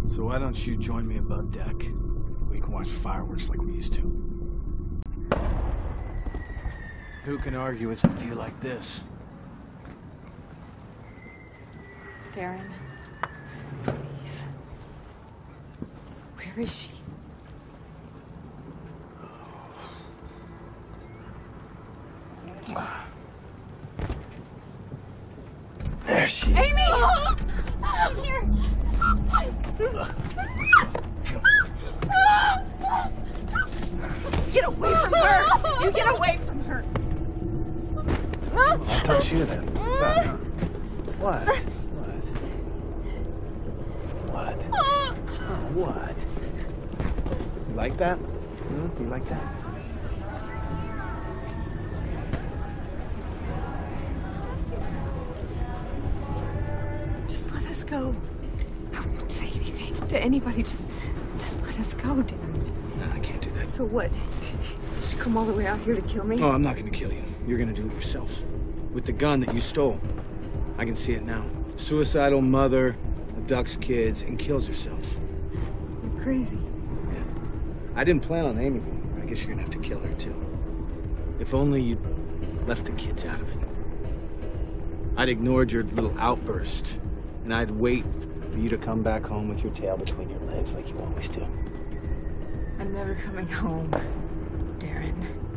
So why don't you join me above deck? We can watch fireworks like we used to. Who can argue with a view like this? Darren, please. Where is she? There she is. Amy! Get away from her! You get away from her! I'll touch you then. What? What? What? You like that? You like that? Just let us go. I won't say anything to anybody. Just let us go, Darren. No, I can't do that. So what? Did you come all the way out here to kill me? Oh, I'm not gonna kill you. You're gonna do it yourself. With the gun that you stole. I can see it now. Suicidal mother abducts kids and kills herself. You're crazy. Yeah. I didn't plan on aiming you. I guess you're gonna have to kill her too. If only you'd left the kids out of it. I'd ignored your little outburst, and I'd wait for you to come back home with your tail between your legs like you always do. I'm never coming home, Darren.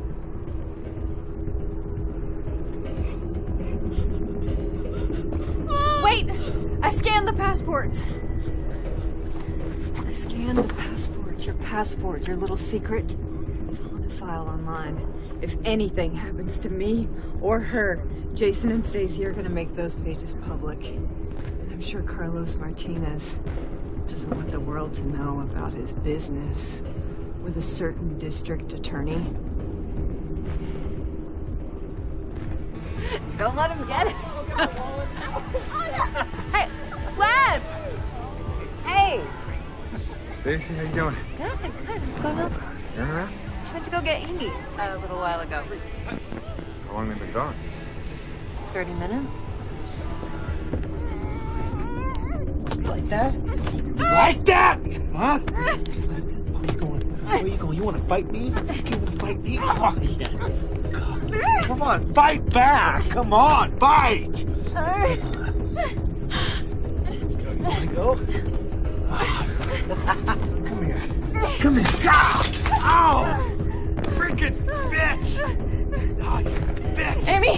Wait! I scanned the passports. I scanned the passports. Your passport, your little secret. It's all in a file online. If anything happens to me or her, Jason and Stacy are gonna make those pages public. And I'm sure Carlos Martinez doesn't want the world to know about his business with a certain district attorney. Don't let him get it. Hey, Wes! Hey! Stacy, how you doing? Good, good. What's going on? Running around? Just went to go get Amy a little while ago. How long have you been gone? 30 minutes? You like that? You like that? Huh? Where are you going? You want to fight me? You want to fight me? Oh, yeah. Come on, fight back! Come on, fight! You want to go? Come here. Come here. Ow! Freaking bitch! Oh, you bitch! Amy!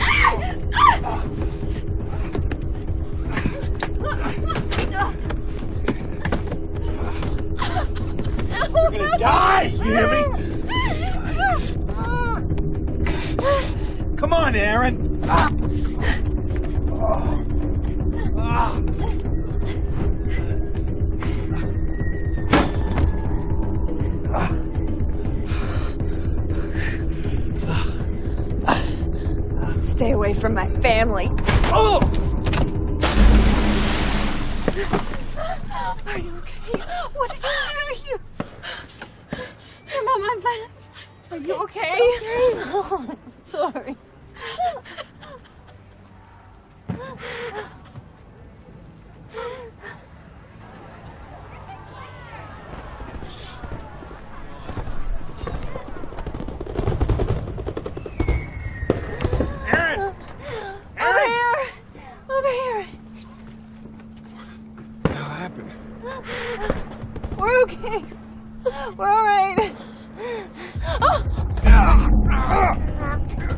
You're gonna die! You hear me? Come on, Aaron! Stay away from my family. Oh! Are you okay? What did you do to you? Mom, I'm fine. Are you okay? Mom, sorry. Aaron! Over here! Over here! What the hell happened? We're okay. We're all right. Oh!